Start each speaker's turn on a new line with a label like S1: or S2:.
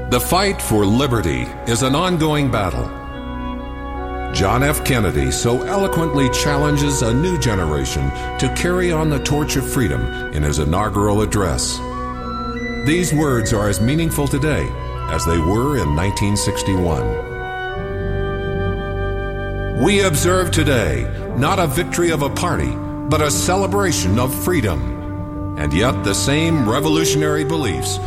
S1: The fight for liberty is an ongoing battle. John F. Kennedy so eloquently challenges a new generation to carry on the torch of freedom in his inaugural address. These words are as meaningful today as they were in 1961. We observe today not a victory of a party, but a celebration of freedom. And yet the same revolutionary beliefs